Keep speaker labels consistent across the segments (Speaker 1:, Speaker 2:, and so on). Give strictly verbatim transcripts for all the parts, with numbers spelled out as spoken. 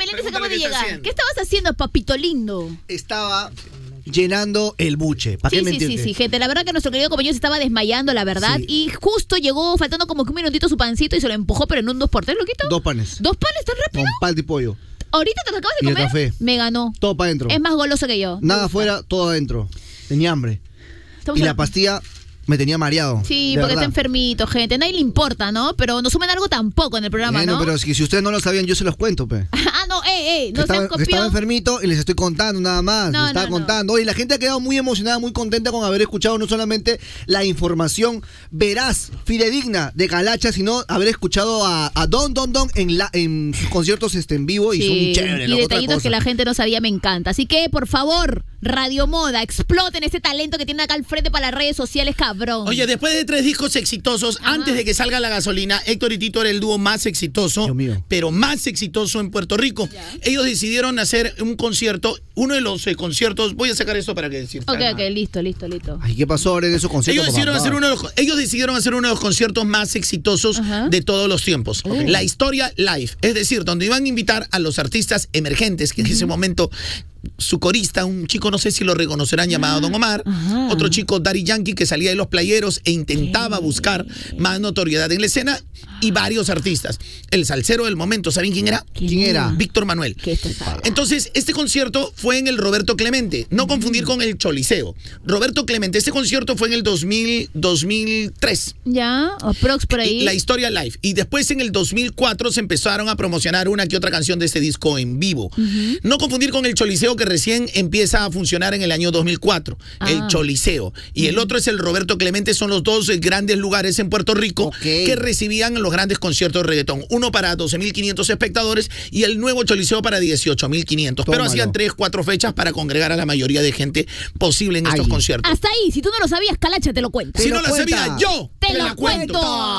Speaker 1: Lenis acaba de llegar. ¿Qué estabas haciendo, papito lindo?
Speaker 2: Estaba llenando el buche. ¿Para
Speaker 1: sí,
Speaker 2: qué
Speaker 1: sí,
Speaker 2: mentirte?
Speaker 1: sí, sí, gente. La verdad que nuestro querido compañero se estaba desmayando, la verdad.
Speaker 2: Sí.
Speaker 1: Y justo llegó faltando como que un minutito su pancito y se lo empujó, pero en un dos por tres, ¿loquito?
Speaker 2: Dos panes.
Speaker 1: ¿Dos panes tan rápido?
Speaker 2: Con pan y pollo.
Speaker 1: ¿Ahorita te lo acabas de
Speaker 2: Y el
Speaker 1: comer?
Speaker 2: café.
Speaker 1: Me ganó.
Speaker 2: Todo para adentro.
Speaker 1: Es más goloso que yo.
Speaker 2: Nada afuera, todo adentro. Tenía hambre.
Speaker 1: Estamos
Speaker 2: Y
Speaker 1: a-
Speaker 2: la pastilla me tenía mareado.
Speaker 1: Sí,
Speaker 2: de
Speaker 1: porque
Speaker 2: verdad.
Speaker 1: está enfermito, gente. Nadie le importa, ¿no? Pero no sumen algo tampoco en el programa,
Speaker 2: Bueno,
Speaker 1: ¿no?
Speaker 2: pero si, si ustedes no lo sabían, yo se los cuento, pe.
Speaker 1: Ah, no, ey, ey,
Speaker 2: Que
Speaker 1: no
Speaker 2: estaba,
Speaker 1: sean
Speaker 2: que estaba
Speaker 1: copión.
Speaker 2: enfermito y les estoy contando nada más.
Speaker 1: No,
Speaker 2: les estaba
Speaker 1: no, no.
Speaker 2: contando. Oye, la gente ha quedado muy emocionada, muy contenta con haber escuchado no solamente la información veraz, fidedigna de Calacha, sino haber escuchado a, a Don Don Don en, la, en sus conciertos este, en vivo y
Speaker 1: Sí,
Speaker 2: son chéveres.
Speaker 1: y
Speaker 2: otra
Speaker 1: detallitos
Speaker 2: cosa.
Speaker 1: que la gente no sabía, me encanta. Así que, por favor, Radio Moda, exploten ese talento que tienen acá al frente para las redes sociales, cabrón.
Speaker 3: Oye, después de tres discos exitosos,
Speaker 1: Ajá.
Speaker 3: antes de que salga la gasolina, Héctor y Tito era el dúo más exitoso,
Speaker 2: Dios mío.
Speaker 3: pero más exitoso en Puerto Rico.
Speaker 1: Ya.
Speaker 3: Ellos decidieron hacer un concierto, uno de los eh, conciertos, voy a sacar esto para que decir.
Speaker 1: Ok, ok, listo, listo, listo.
Speaker 2: Ay, ¿qué pasó ahora en esos conciertos?
Speaker 3: Ellos decidieron,
Speaker 2: papá?
Speaker 3: hacer uno de los, ellos decidieron hacer uno de los conciertos más exitosos
Speaker 1: Ajá.
Speaker 3: de todos los tiempos.
Speaker 1: Ok.
Speaker 3: La historia live, es decir, donde iban a invitar a los artistas emergentes, que en ese momento su corista, un chico, no sé si lo reconocerán, llamado Don Omar,
Speaker 1: Ajá.
Speaker 3: otro chico, Daddy Yankee, que salía de los playeros e intentaba buscar más notoriedad en la escena, y varios artistas. El salsero del momento, ¿saben quién era?
Speaker 2: ¿Quién era?
Speaker 3: Víctor Manuel.
Speaker 1: ¿Qué estás hablando?
Speaker 3: Entonces, este concierto fue en el Roberto Clemente, no confundir con el Choliseo. Roberto Clemente, este concierto fue en el dos mil, dos mil tres.
Speaker 1: Ya, o prox por ahí.
Speaker 3: Y la historia live. Y después en el dos mil cuatro se empezaron a promocionar una que otra canción de este disco en vivo. No confundir con el Choliseo, que recién empieza a funcionar en el año dos mil cuatro.
Speaker 1: Ah.
Speaker 3: El Choliseo. Y el otro es el Roberto Clemente. Son los dos eh, grandes lugares en Puerto Rico
Speaker 2: Ok.
Speaker 3: que recibían los grandes conciertos de reggaetón. Uno para doce mil quinientos espectadores y el nuevo Choliseo para dieciocho mil quinientos. Pero
Speaker 2: Tómalo.
Speaker 3: hacían tres, cuatro fechas para congregar a la mayoría de gente posible en estos
Speaker 2: Ay.
Speaker 3: conciertos.
Speaker 1: Hasta ahí, si tú no lo sabías, Calacha te lo cuenta.
Speaker 2: Te
Speaker 3: Si
Speaker 2: lo
Speaker 3: no la
Speaker 2: cuenta.
Speaker 3: sabía, yo
Speaker 1: Te lo
Speaker 3: la
Speaker 1: cuento.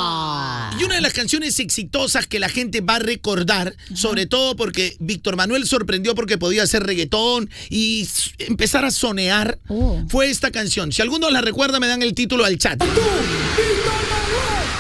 Speaker 3: Y una de las canciones exitosas que la gente va a recordar, sobre todo porque Víctor Manuel sorprendió porque podía hacer reggaetón y s- empezar a sonear,
Speaker 1: Oh.
Speaker 3: fue esta canción. Si alguno la recuerda, me dan el título al chat.